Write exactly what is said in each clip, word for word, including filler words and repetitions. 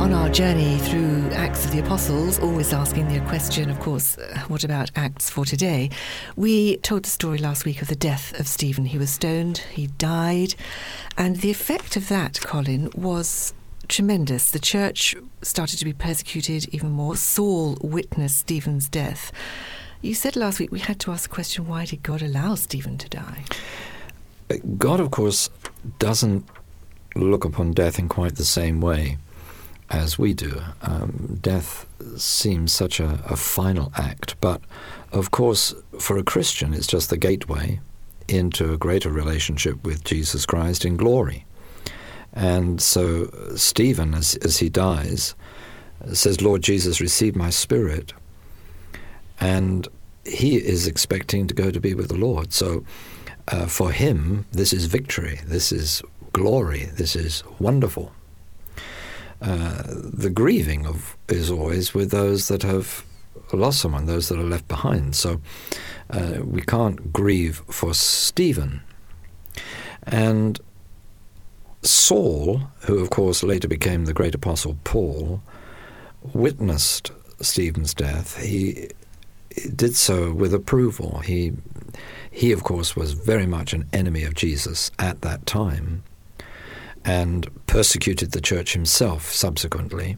On our journey through Acts of the Apostles, always asking the question, of course, uh, what about Acts for today? We told the story last week of the death of Stephen. He was stoned, he died, and the effect of that, Colin, was tremendous. The church started to be persecuted even more. Saul witnessed Stephen's death. You said last week we had to ask the question, why did God allow Stephen to die? God, of course, doesn't look upon death in quite the same way as we do. Um, death seems such a, a final act, but of course for a Christian it's just the gateway into a greater relationship with Jesus Christ in glory. And so Stephen, as, as he dies, says, Lord Jesus, receive my spirit. And he is expecting to go to be with the Lord. So uh, for him, this is victory, this is glory, this is wonderful. Uh, the grieving of is always with those that have lost someone, those that are left behind. So uh, we can't grieve for Stephen. And Saul, who of course later became the great apostle Paul, witnessed Stephen's death. He did so with approval. He, he of course was very much an enemy of Jesus at that time, and persecuted the church himself subsequently.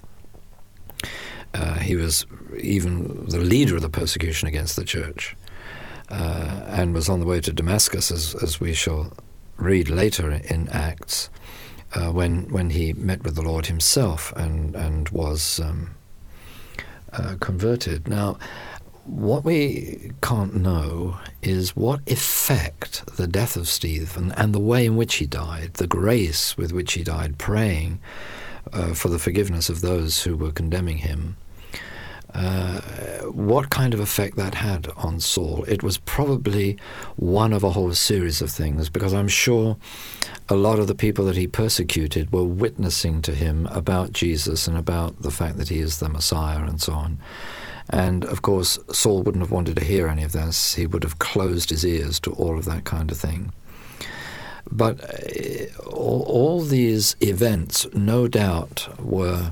Uh, he was even the leader of the persecution against the church, uh, and was on the way to Damascus, as, as we shall read later in Acts, uh, when when he met with the Lord himself and, and was um, uh, converted. Now, what we can't know is what effect the death of Stephen and the way in which he died, the grace with which he died, praying uh, for the forgiveness of those who were condemning him, uh, what kind of effect that had on Saul. It was probably one of a whole series of things, because I'm sure a lot of the people that he persecuted were witnessing to him about Jesus and about the fact that he is the Messiah and so on. And, of course, Saul wouldn't have wanted to hear any of this. He would have closed his ears to all of that kind of thing. But uh, all, all these events, no doubt, were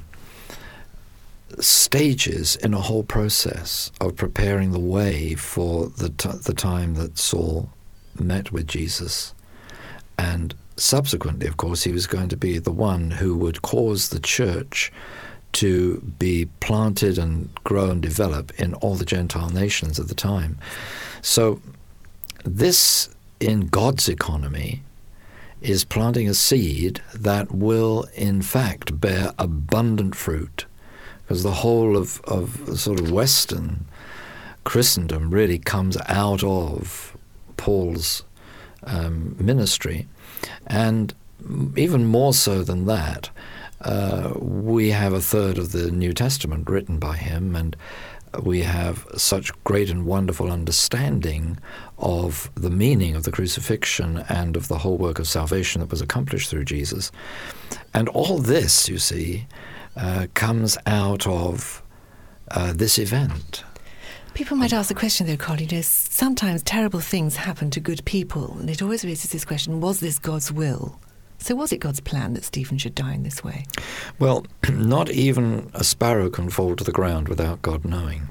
stages in a whole process of preparing the way for the, t- the time that Saul met with Jesus. And subsequently, of course, he was going to be the one who would cause the church to be planted and grow and develop in all the Gentile nations of the time. So this, in God's economy, is planting a seed that will, in fact, bear abundant fruit, because the whole of, of sort of Western Christendom really comes out of Paul's um, ministry. And even more so than that, Uh, we have a third of the New Testament written by him, and we have such great and wonderful understanding of the meaning of the crucifixion and of the whole work of salvation that was accomplished through Jesus. And all this, you see, uh, comes out of uh, this event. People might ask the question, though, Colin, you know, sometimes terrible things happen to good people, and it always raises this question, was this God's will? So was it God's plan that Stephen should die in this way? Well, not even a sparrow can fall to the ground without God knowing.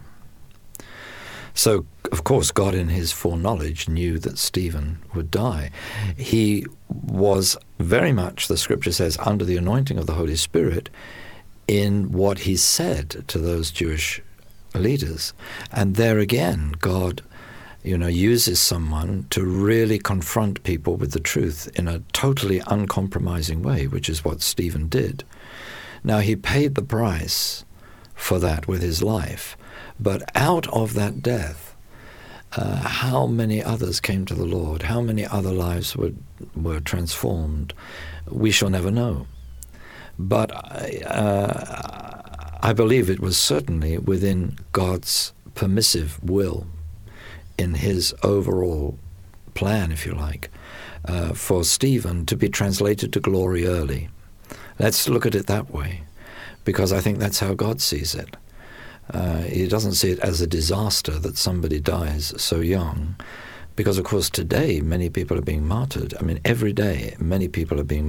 So, of course, God in his foreknowledge knew that Stephen would die. He was very much, the scripture says, under the anointing of the Holy Spirit in what he said to those Jewish leaders. And there again, God you know, uses someone to really confront people with the truth in a totally uncompromising way, which is what Stephen did. Now, he paid the price for that with his life, but out of that death, uh, how many others came to the Lord? How many other lives were, were transformed? We shall never know. But uh, I believe it was certainly within God's permissive will, in his overall plan, if you like, uh, for Stephen to be translated to glory early. Let's look at it that way, because I think that's how God sees it. Uh, he doesn't see it as a disaster that somebody dies so young, because, of course, today many people are being martyred. I mean, every day many people are being